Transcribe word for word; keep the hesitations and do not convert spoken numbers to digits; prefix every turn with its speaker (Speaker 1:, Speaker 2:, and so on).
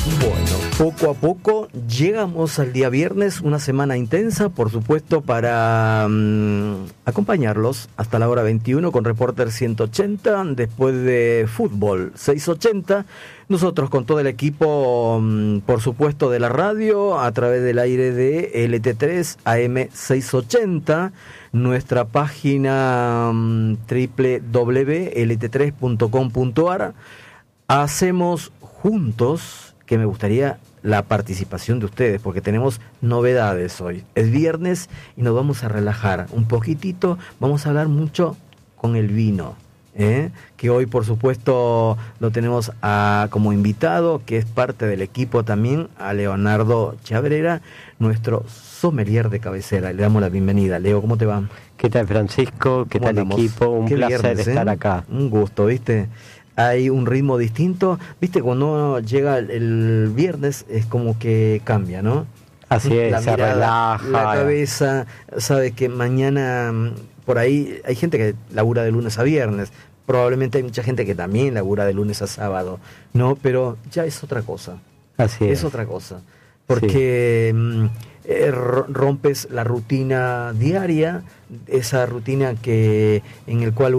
Speaker 1: Bueno, poco a poco llegamos al día viernes, una semana intensa, por supuesto, para um, acompañarlos hasta la hora veintiuno con Reporter ciento ochenta, después de Fútbol seiscientos ochenta, nosotros con todo el equipo, um, por supuesto, de la radio, a través del aire de L T tres A M seiscientos ochenta, nuestra página um, doble u doble u doble u punto l t tres punto com punto a r, hacemos juntos, que me gustaría la participación de ustedes, porque tenemos novedades hoy. Es viernes y nos vamos a relajar un poquitito, vamos a hablar mucho con el vino, ¿eh? que hoy por supuesto lo tenemos a, como invitado, que es parte del equipo también, a Leonardo Chabrera, nuestro sommelier de cabecera. Le damos la bienvenida. Leo, ¿cómo te va?
Speaker 2: ¿Qué tal, Francisco? ¿Qué tal, equipo? Un
Speaker 1: Qué
Speaker 2: placer
Speaker 1: viernes,
Speaker 2: estar
Speaker 1: ¿eh?
Speaker 2: acá.
Speaker 1: Un gusto, ¿viste? Hay un ritmo distinto, viste, cuando uno llega el, el viernes es como que cambia, ¿no?
Speaker 2: Así es,
Speaker 1: la
Speaker 2: se
Speaker 1: mirada,
Speaker 2: relaja.
Speaker 1: la cabeza, sabe que mañana, por ahí, hay gente que labura de lunes a viernes, probablemente hay mucha gente que también labura de lunes a sábado, ¿no? Pero ya es otra cosa.
Speaker 2: Así es.
Speaker 1: Es otra cosa, porque sí. eh, rompes la rutina diaria, esa rutina que en el cual